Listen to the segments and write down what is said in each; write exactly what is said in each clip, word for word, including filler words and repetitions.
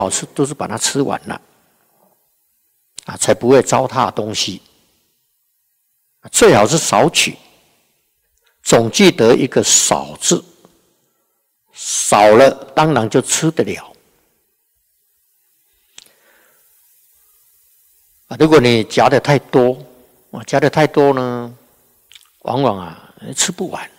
好吃都是把它吃完了，啊，才不会糟蹋东西。最好是少取，总记得一个少字，少了当然就吃得了。啊，如果你夹的太多，啊，夹的太多呢，往往啊吃不完。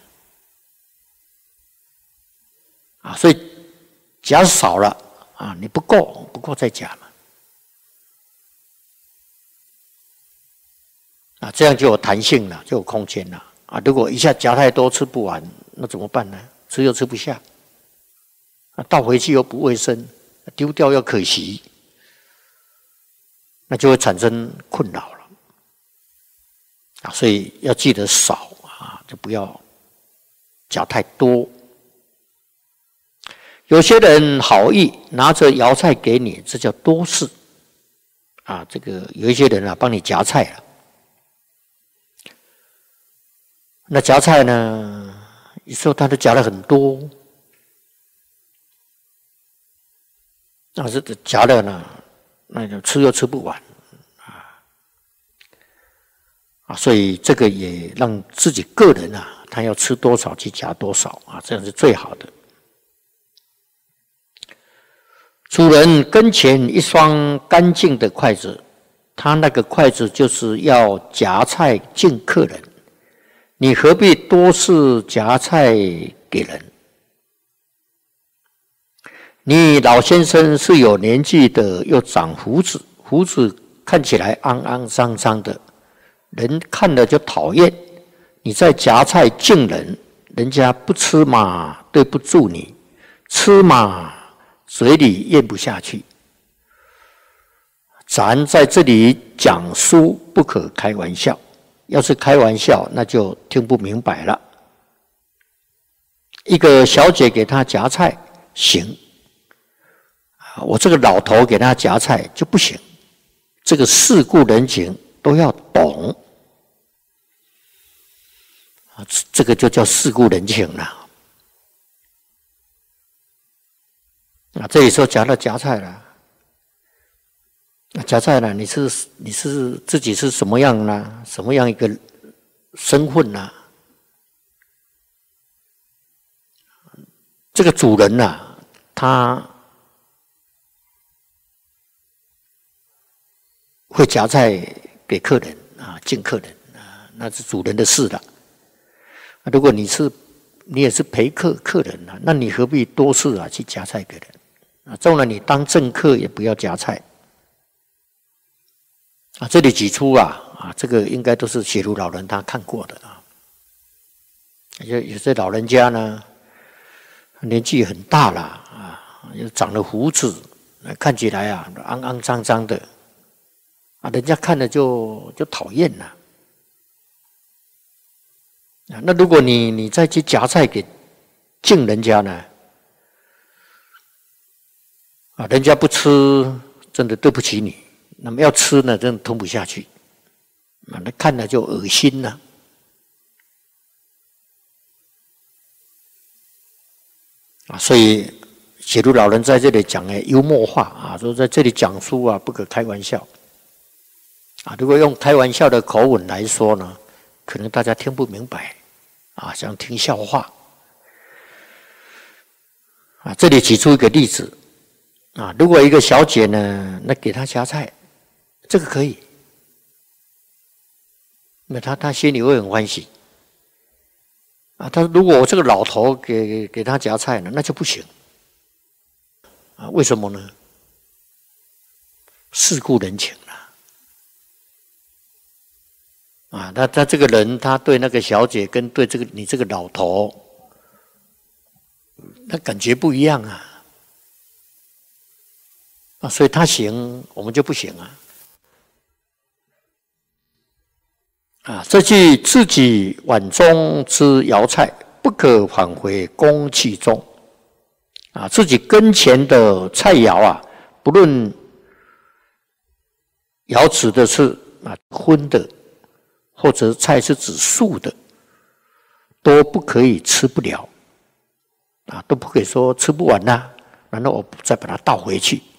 啊，所以夹少了啊，你不够，不够再夹嘛。啊，这样就有弹性了，就有空间了。啊，如果一下夹太多吃不完，那怎么办呢？吃又吃不下，啊，倒回去又不卫生，丢掉又可惜，那就会产生困扰了。啊，所以要记得少啊，就不要夹太多。有些人好意拿着肴菜给你，这叫多事啊。这个有一些人啊，帮你夹菜了。那夹菜呢，有时候他都夹了很多，那是夹了呢，那就吃又吃不完啊啊，所以这个也让自己个人啊，他要吃多少去夹多少啊，这样是最好的。主人跟前一双干净的筷子，他那个筷子就是要夹菜敬客人，你何必多次夹菜给人？你老先生是有年纪的，又长胡子，胡子看起来肮肮脏脏的，人看了就讨厌。你在夹菜敬人，人家不吃嘛，对不住你；吃嘛，嘴里咽不下去。咱在这里讲书不可开玩笑，要是开玩笑，那就听不明白了。一个小姐给他夹菜行，我这个老头给他夹菜就不行。这个世故人情都要懂，这个就叫世故人情了。啊，这里说夹到夹菜了，夹菜了，你是你是自己是什么样呢？什么样一个身份呢？这个主人呐、啊，他会夹菜给客人啊，敬客人啊，那是主人的事了。如果你是你也是陪客客人啊，那你何必多次啊去夹菜给人啊？纵然你当政客也不要夹菜啊。这里举出啊啊，这个应该都是写如老人他看过的啊。有有些老人家呢，年纪很大了啊，又长了胡子，看起来啊肮肮脏脏的啊，人家看了就就讨厌了。啊，那如果你你再去夹菜给敬人家呢？啊，人家不吃，真的对不起你。那么要吃呢，真的吞不下去，啊，那看了就恶心了。啊，所以写如老人在这里讲哎幽默话啊，说在这里讲书啊，不可开玩笑。啊，如果用开玩笑的口吻来说呢，可能大家听不明白，啊，像听笑话。啊，这里举出一个例子，啊，如果一个小姐呢，那给她夹菜，这个可以，那她她心里会很欢喜。啊，她如果我这个老头给给她夹菜呢，那就不行。啊，为什么呢？世故人情。啊，他他这个人，他对那个小姐跟对这个你这个老头，他感觉不一样啊，啊，所以他行，我们就不行啊。啊，这句自己碗中之肴菜，不可返回公器中。啊，自己跟前的菜肴啊，不论肴指的是啊荤的。或者菜是指素的，都不可以吃不了，啊，都不可以说吃不完啦，然后我再把它倒回去，